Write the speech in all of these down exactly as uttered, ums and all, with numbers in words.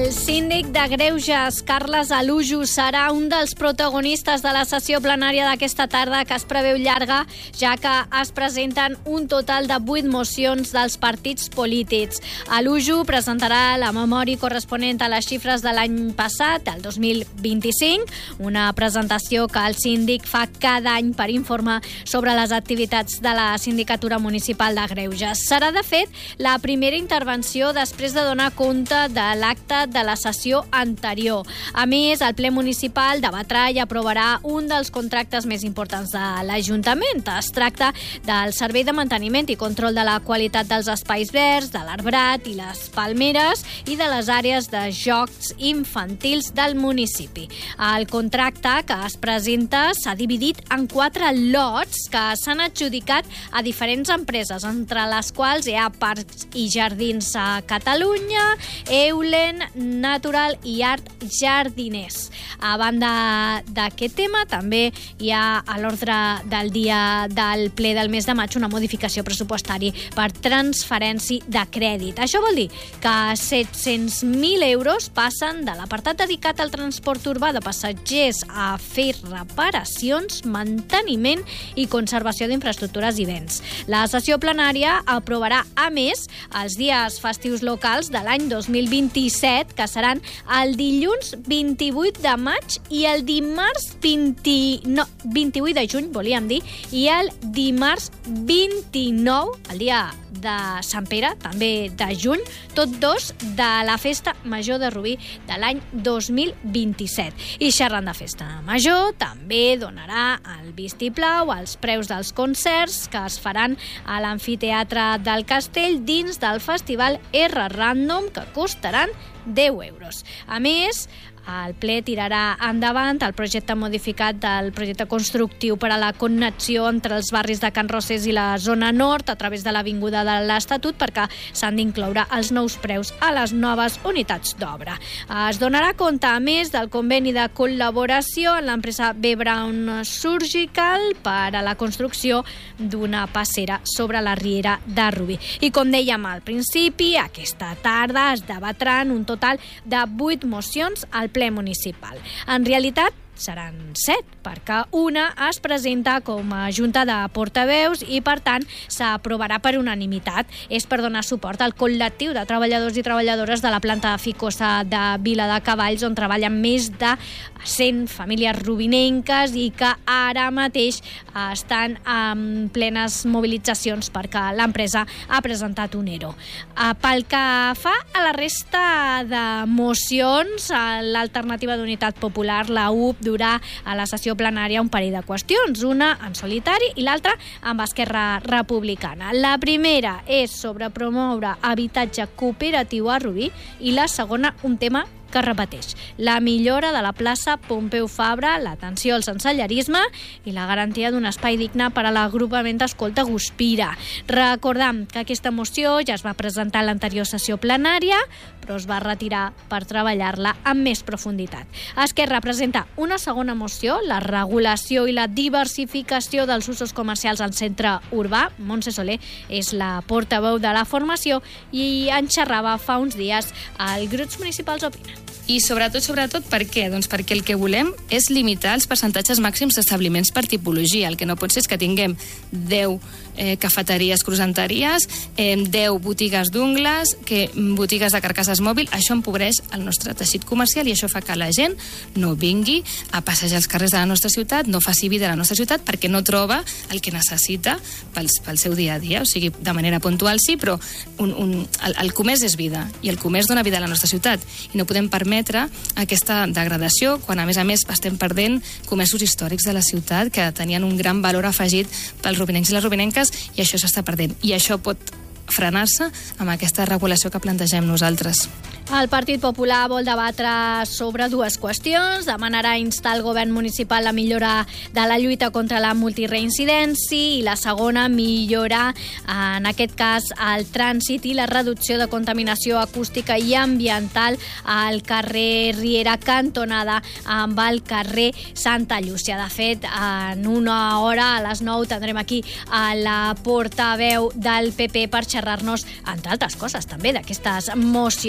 El síndic de Greuges, Carles Alujo, serà un dels protagonistes de la sessió plenària d'aquesta tarda, que es preveu llarga, ja que es presenten un total de vuit mocions dels partits polítics. Alujo presentarà la memòria corresponent a les xifres de l'any passat, el dos mil vint-i-cinc, una presentació que el síndic fa cada any per informar sobre les activitats de la Sindicatura Municipal de Greuges. Serà, de fet, la primera intervenció després de donar compte de l'acte de la sessió anterior. A més, el ple municipal debatrà i aprovarà un dels contractes més importants de l'Ajuntament. Es tracta del servei de manteniment i control de la qualitat dels espais verds, de l'arbrat i les palmeres i de les àrees de jocs infantils del municipi. El contracte que es presenta s'ha dividit en quatre lots que s'han adjudicat a diferents empreses, entre les quals hi ha Parcs i Jardins a Catalunya, Eulen, Natural i Art Jardiners. A banda d'aquest tema, també hi ha a l'ordre del dia del ple del mes de maig una modificació pressupostària per transferència de crèdit. Això vol dir que set-cents mil euros passen de l'apartat dedicat al transport urbà de passatgers a fer reparacions, manteniment i conservació d'infraestructures i béns. La sessió plenària aprovarà, a més, els dies festius locals de l'any dos mil vint-i-set, que seran el dilluns vint-i-vuit de maig i el dimarts vint... no, vint-i-vuit de juny, volíem dir, i el dimarts vint-i-nou, el dia de Sant Pere, també de juny, tot dos de la Festa Major de Rubí de l'any dos mil vint-i-set. I xerrant de Festa Major, també donarà el vistiplau als preus dels concerts que es faran a l'amfiteatre del Castell dins del festival R Random, que costaran deu euros. A més, el ple tirarà endavant el projecte modificat del projecte constructiu per a la connexió entre els barris de Can Rosés i la zona nord a través de l'Avinguda de l'Estatut, perquè s'han d'incloure els nous preus a les noves unitats d'obra. Es donarà compte, a més, del conveni de col·laboració amb l'empresa B. Brown Surgical per a la construcció d'una passera sobre la riera de Rubí. I com dèiem al principi, aquesta tarda es debatran un total de vuit mocions al ple municipal. En realitat, seran set, perquè una es presenta com a junta de portaveus i, per tant, s'aprovarà per unanimitat. És per donar suport al col·lectiu de treballadors i treballadores de la planta ficosa de Vila de Cavalls, on treballen més de cent famílies rubinenques i que ara mateix estan en plenes mobilitzacions perquè l'empresa ha presentat un ERO. Pel que fa a la resta de mocions, l'alternativa d'Unitat Popular, la U P, durà a la sessió plenària un parell de qüestions, una en solitari i l'altra amb Esquerra Republicana. La primera és sobre promoure habitatge cooperatiu a Rubí i la segona un tema que repeteix: la millora de la plaça Pompeu Fabra, l'atenció al sensellarisme i la garantia d'un espai digne per a l'agrupament d'escolta Guspira. Recordam que aquesta moció ja es va presentar a l'anterior sessió plenària, però es va retirar per treballar-la amb més profunditat. Esquerra presenta una segona moció, la regulació i la diversificació dels usos comercials al centre urbà. Montse Soler és la portaveu de la formació i en xerrava fa uns dies al Grups Municipals Opinen. I sobretot, sobretot, per què? Doncs perquè el que volem és limitar els percentatges màxims d'establiments per tipologia. El que no pot ser és que tinguem deu eh, cafeteries, croissanteries, eh, deu botigues d'ungles, que botigues de carcasses mòbil. Això empobreix el nostre teixit comercial i això fa que la gent no vingui a passejar els carrers de la nostra ciutat, no faci vida a la nostra ciutat perquè no troba el que necessita pel, pel seu dia a dia. O sigui, de manera puntual sí, però un, un, el, el comerç és vida i el comerç dona vida a la nostra ciutat i no podem permetre aquesta degradació quan, a més a més, estem perdent comerços històrics de la ciutat que tenien un gran valor afegit pels rubinencs i les rubinenques, i això s'està perdent. I això pot frenar-se amb aquesta regulació que plantegem nosaltres. El Partit Popular vol debatre sobre dues qüestions. Demanarà instar el govern municipal la millora de la lluita contra la multireincidència i la segona, millorar, en aquest cas, el trànsit i la reducció de contaminació acústica i ambiental al carrer Riera cantonada amb el carrer Santa Llúcia. De fet, en una hora, a les nou, tindrem aquí a la portaveu del P P per xerrar-nos, entre altres coses, també d'aquestes mocions. En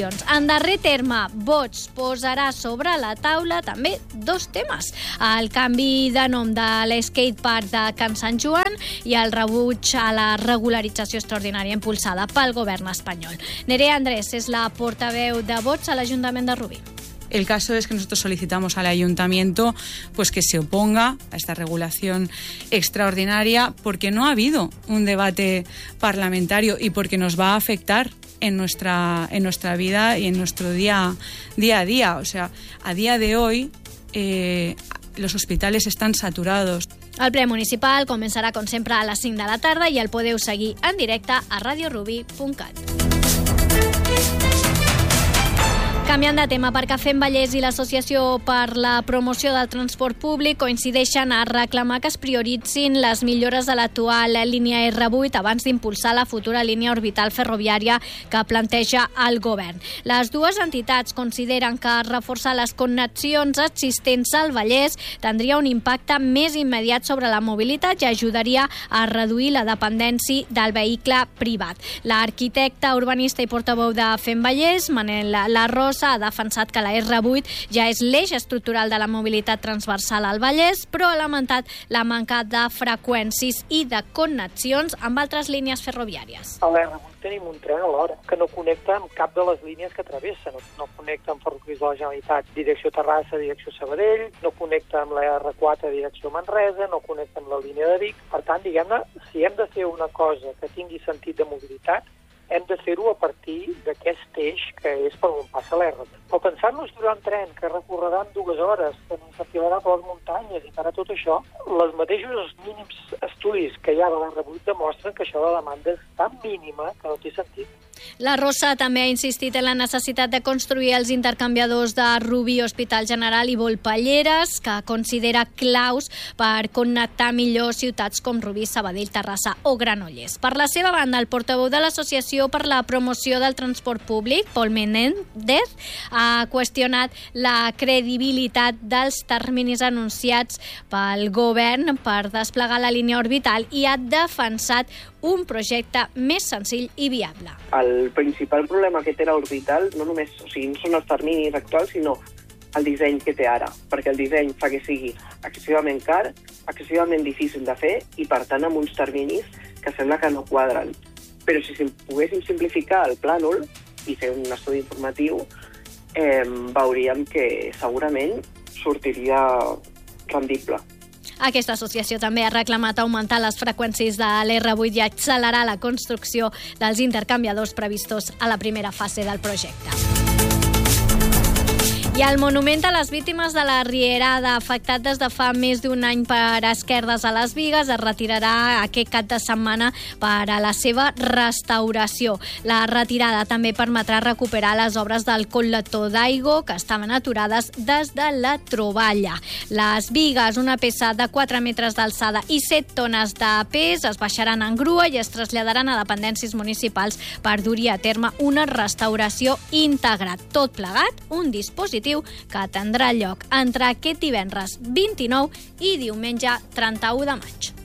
en darrer terme, Vox posarà sobre la taula també dos temes. El canvi de nom de l'skatepark de Can Sant Joan i el rebuig a la regularització extraordinària impulsada pel govern espanyol. Nerea Andrés és la portaveu de Vox a l'Ajuntament de Rubí. El caso es que nosotros solicitamos al ayuntamiento pues que se oponga a esta regulación extraordinaria porque no ha habido un debate parlamentario y porque nos va a afectar en nuestra, en nuestra vida y en nuestro día, día a día. O sea, a día de hoy eh, los hospitales están saturados. El ple municipal començarà, com sempre, a les cinc de la tarda i el podeu seguir en directe a radio rubí punt cat. Canviant de tema, perquè Fem Vallès i l'Associació per la Promoció del Transport Públic coincideixen a reclamar que es prioritzin les millores de l'actual línia erre vuit abans d'impulsar la futura línia orbital ferroviària que planteja el govern. Les dues entitats consideren que reforçar les connexions existents al Vallès tindria un impacte més immediat sobre la mobilitat i ajudaria a reduir la dependència del vehicle privat. L'arquitecte urbanista i portaveu de Fem Vallès, Manel Larros, ha defensat que la erre vuit ja és l'eix estructural de la mobilitat transversal al Vallès, però ha lamentat la manca de freqüències i de connexions amb altres línies ferroviàries. A l'erre vuit tenim un tren a l'hora que no connecta amb cap de les línies que travessa. No, no connecta amb ferrocarrils de la Generalitat direcció Terrassa, direcció Sabadell, no connecta amb la erre quatre direcció Manresa, no connecta amb la línia de Vic. Per tant, diguem-ne, si hem de fer una cosa que tingui sentit de mobilitat, hem de fer-ho a partir d'aquest eix que és per on passa l'erre. Però pensar-nos durant tren que recorrerà en dues hores, que s'enfilarà per les muntanyes i farà tot això, les mateixos mínims estudis que hi ha de l'erre vuit demostren que això de la demanda és tan mínima que no té sentit. La Rosa també ha insistit en la necessitat de construir els intercanviadors de Rubí, Hospital General i Volpelleres, que considera claus per connectar millor ciutats com Rubí, Sabadell, Terrassa o Granollers. Per la seva banda, el portaveu de l'Associació per la Promoció del Transport Públic, Pol Menéndez, ha qüestionat la credibilitat dels terminis anunciats pel govern per desplegar la línia orbital i ha defensat un projecte més senzill i viable. El principal problema que té l'orbital no només o sigui, no són els terminis actuals, sinó el disseny que té ara, perquè el disseny fa que sigui excessivament car, excessivament difícil de fer i, per tant, amb uns terminis que sembla que no quadren. Però si poguéssim simplificar el plànol i fer un estudi informatiu, eh, veuríem que segurament sortiria rendible. Aquesta associació també ha reclamat augmentar les freqüències de l'erre vuit i accelerar la construcció dels intercanviadors previstos a la primera fase del projecte. I el monument a les víctimes de la Rierada, afectat des de fa més d'un any per esquerdes a les Bigues, es retirarà aquest cap de setmana per a la seva restauració. La retirada també permetrà recuperar les obres del col·lector d'aigua que estaven aturades des de la troballa. Les Bigues, una peça de quatre metres d'alçada i set tones de pes, es baixaran en grua i es traslladaran a dependències municipals per dur-hi a terme una restauració íntegra. Tot plegat, un dispositiu que tindrà lloc entre aquest divendres vint-i-nou i diumenge trenta-u de maig.